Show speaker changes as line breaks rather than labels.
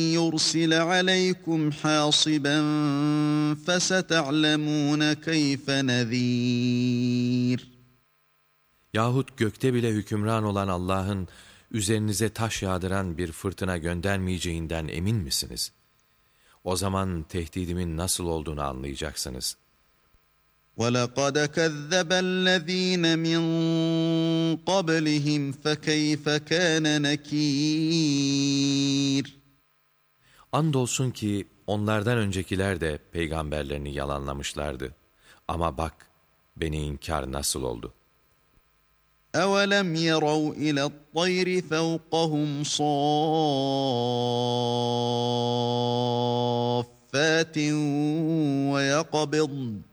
يُرْسِلَ عَلَيْكُمْ حَاصِبًا فَسَتَعْلَمُونَ كَيْفَ نَذِيرٌ.
Yahut gökte bile hükümran olan Allah'ın üzerinize taş yağdıran bir fırtına göndermeyeceğinden emin misiniz? O zaman tehdidimin nasıl olduğunu anlayacaksınız.
وَلَقَدْ كَذَّبَ الَّذ۪ينَ مِنْ قَبْلِهِمْ فَكَيْفَ كَانَ نَك۪يرٌ.
Andolsun ki onlardan öncekiler de peygamberlerini yalanlamışlardı. Ama bak, beni inkar nasıl oldu?
أَوَلَمْ يَرَوْا إِلَى الطَّيْرِ فَوْقَهُمْ صَافَّاتٍ وَيَقْبِضْنَ